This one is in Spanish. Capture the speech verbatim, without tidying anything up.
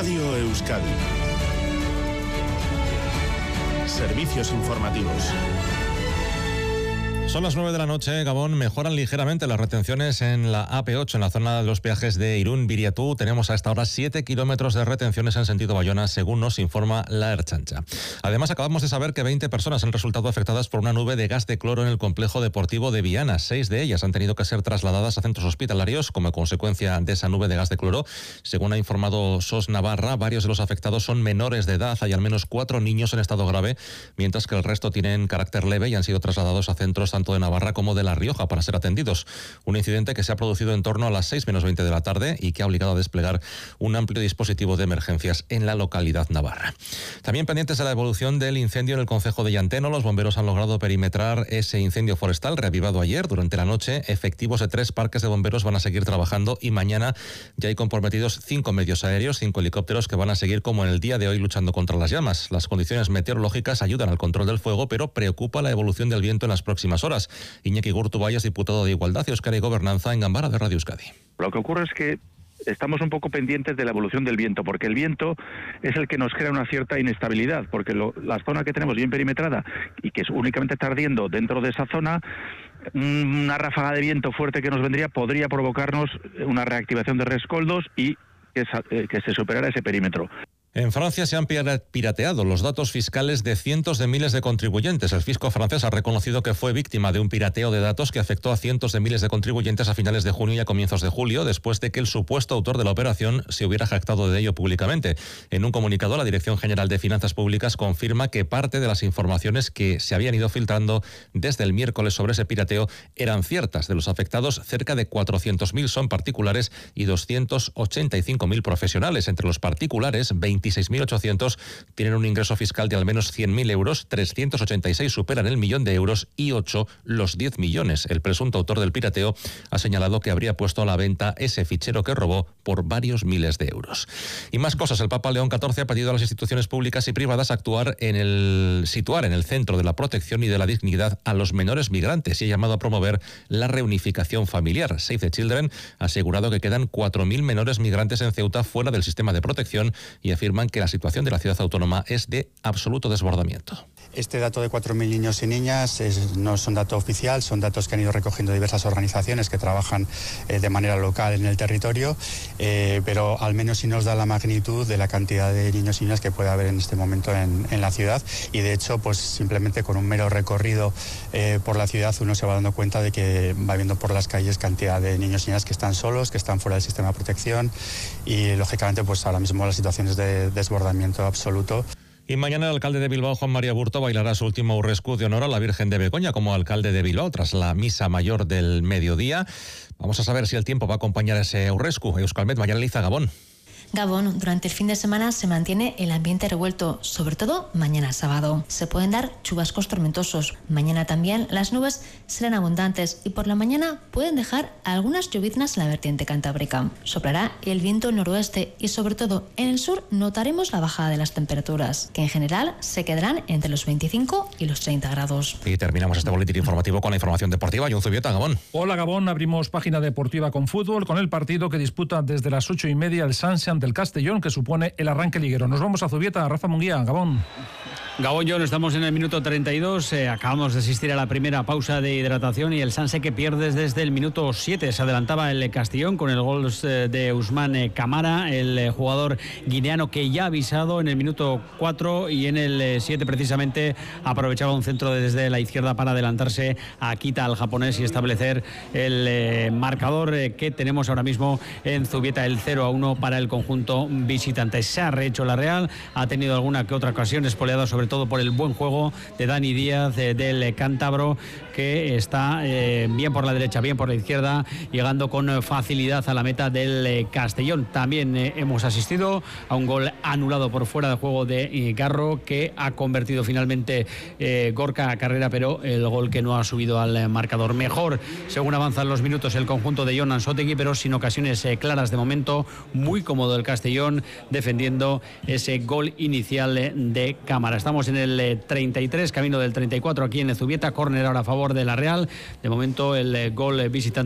Radio Euskadi. Servicios informativos. Son las nueve de la noche, Gabón. Mejoran ligeramente las retenciones en la A P ocho, en la zona de los peajes de Irún-Biriatú. Tenemos a esta hora siete kilómetros de retenciones en sentido Bayona, según nos informa la Ertzaintza. Además, acabamos de saber que veinte personas han resultado afectadas por una nube de gas de cloro en el complejo deportivo de Viana. Seis de ellas han tenido que ser trasladadas a centros hospitalarios como consecuencia de esa nube de gas de cloro. Según ha informado S O S Navarra, varios de los afectados son menores de edad. Hay al menos cuatro niños en estado grave, mientras que el resto tienen carácter leve y han sido trasladados a centros tanto de Navarra como de La Rioja para ser atendidos. Un incidente que se ha producido en torno a las seis menos veinte de la tarde y que ha obligado a desplegar un amplio dispositivo de emergencias en la localidad navarra. También pendientes de la evolución del incendio en el concejo de Llanteno, los bomberos han logrado perimetrar ese incendio forestal reavivado ayer. Durante la noche, efectivos de tres parques de bomberos van a seguir trabajando y mañana ya hay comprometidos cinco medios aéreos, cinco helicópteros que van a seguir como en el día de hoy luchando contra las llamas. Las condiciones meteorológicas ayudan al control del fuego, pero preocupa la evolución del viento en las próximas horas. Iñaki Gurtubayas, diputado de Igualdad, Euskadi y Gobernanza en Gambara de Radio Euskadi. Lo que ocurre es que estamos un poco pendientes de la evolución del viento, porque el viento es el que nos crea una cierta inestabilidad, porque lo, la zona que tenemos bien perimetrada y que es únicamente está ardiendo dentro de esa zona, una ráfaga de viento fuerte que nos vendría podría provocarnos una reactivación de rescoldos y que, que se superara ese perímetro. En Francia se han pirateado los datos fiscales de cientos de miles de contribuyentes. El fisco francés ha reconocido que fue víctima de un pirateo de datos que afectó a cientos de miles de contribuyentes a finales de junio y a comienzos de julio, después de que el supuesto autor de la operación se hubiera jactado de ello públicamente. En un comunicado, la Dirección General de Finanzas Públicas confirma que parte de las informaciones que se habían ido filtrando desde el miércoles sobre ese pirateo eran ciertas. De los afectados, cerca de cuatrocientos mil son particulares y doscientos ochenta y cinco mil profesionales. Entre los particulares, veintiséis mil ochocientos tienen un ingreso fiscal de al menos cien mil euros, trescientos ochenta y seis superan el millón de euros y ocho los diez millones. El presunto autor del pirateo ha señalado que habría puesto a la venta ese fichero que robó por varios miles de euros. Y más cosas. El Papa León catorce ha pedido a las instituciones públicas y privadas actuar en el situar en el centro de la protección y de la dignidad a los menores migrantes y ha llamado a promover la reunificación familiar. Save the Children ha asegurado que quedan cuatro mil menores migrantes en Ceuta fuera del sistema de protección y afirma que la situación de la ciudad autónoma es de absoluto desbordamiento. Este dato de cuatro mil niños y niñas es, no es un dato oficial, son datos que han ido recogiendo diversas organizaciones que trabajan eh, de manera local en el territorio, eh, pero al menos sí nos da la magnitud de la cantidad de niños y niñas que puede haber en este momento en, en la ciudad y de hecho pues simplemente con un mero recorrido eh, por la ciudad uno se va dando cuenta de que va viendo por las calles cantidad de niños y niñas que están solos, que están fuera del sistema de protección y lógicamente pues ahora mismo la situación es de desbordamiento absoluto. Y mañana el alcalde de Bilbao, Juan María Burto, bailará su último urrescu de honor a la Virgen de Begoña como alcalde de Bilbao tras la misa mayor del mediodía. Vamos a saber si el tiempo va a acompañar a ese urrescu. Euskalmet, Mayara Liza, Gabón. Gabón, durante el fin de semana se mantiene el ambiente revuelto, sobre todo mañana sábado. Se pueden dar chubascos tormentosos. Mañana también las nubes serán abundantes y por la mañana pueden dejar algunas lloviznas en la vertiente cantábrica. Soplará el viento noroeste y sobre todo en el sur notaremos la bajada de las temperaturas, que en general se quedarán entre los veinticinco y los treinta grados. Y terminamos este boletín informativo con la información deportiva. Jon Zubieta, Gabón. Hola Gabón, abrimos página deportiva con fútbol, con el partido que disputa desde las ocho y media el Sanse del Castellón, que supone el arranque liguero. Nos vamos a Zubieta, Rafa Munguía, Gabón. Gabón, John, estamos en el minuto treinta y dos, eh, acabamos de asistir a la primera pausa de hidratación y el Sanse que pierde desde el minuto siete. Se adelantaba el Castellón con el gol de Ousmane Camara, el jugador guineano que ya ha avisado en el minuto cuatro y en el siete precisamente aprovechaba un centro desde la izquierda para adelantarse a Kita, al japonés, y establecer el eh, marcador eh, que tenemos ahora mismo en Zubieta, el cero a uno para el conjunto visitante. Se ha rehecho la Real, ha tenido alguna que otra ocasión espoleada sobre todo por el buen juego de Dani Díaz, eh, del cántabro, que está eh, bien por la derecha, bien por la izquierda, llegando con facilidad a la meta del eh, Castellón. También eh, hemos asistido a un gol anulado por fuera de juego de eh, Garro, que ha convertido finalmente eh, Gorka Carrera, pero el gol que no ha subido al eh, marcador. Mejor, según avanzan los minutos, el conjunto de Jon Ansotegui, pero sin ocasiones eh, claras de momento. Muy cómodo el Castellón defendiendo ese gol inicial eh, de Cámara. Estamos en el eh, treinta y tres, camino del treinta y cuatro aquí en Zubieta. Córner ahora a favor de la Real. De momento el eh, gol eh, visitante